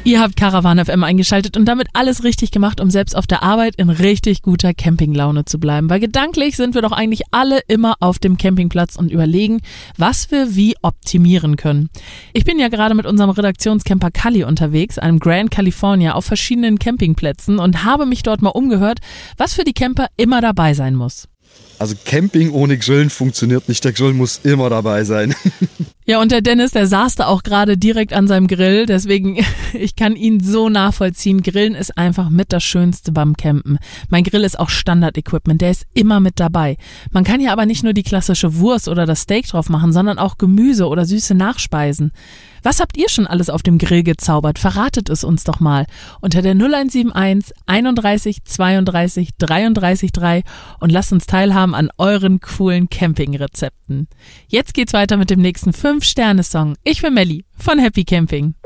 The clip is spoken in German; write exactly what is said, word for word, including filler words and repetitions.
Ihr habt Caravan F M eingeschaltet und damit alles richtig gemacht, um selbst auf der Arbeit in richtig guter Campinglaune zu bleiben. Weil gedanklich sind wir doch eigentlich alle immer auf dem Campingplatz und überlegen, was wir wie optimieren können. Ich bin ja gerade mit unserem Redaktionscamper Kalli unterwegs, einem Grand California, auf verschiedenen Campingplätzen und habe mich dort mal umgehört, was für die Camper immer dabei sein muss. Also Camping ohne Grillen funktioniert nicht. Der Grill muss immer dabei sein. Ja, und der Dennis, der saß da auch gerade direkt an seinem Grill, deswegen, ich kann ihn so nachvollziehen. Grillen ist einfach mit das Schönste beim Campen. Mein Grill ist auch Standard-Equipment, der ist immer mit dabei. Man kann ja aber nicht nur die klassische Wurst oder das Steak drauf machen, sondern auch Gemüse oder süße Nachspeisen. Was habt ihr schon alles auf dem Grill gezaubert? Verratet es uns doch mal unter der null eins sieben eins einunddreißig zweiunddreißig dreiunddreißig drei und lasst uns teilhaben an euren coolen Campingrezepten. Jetzt geht's weiter mit dem nächsten fünf Sterne Song. Ich bin Melli von Happy Camping.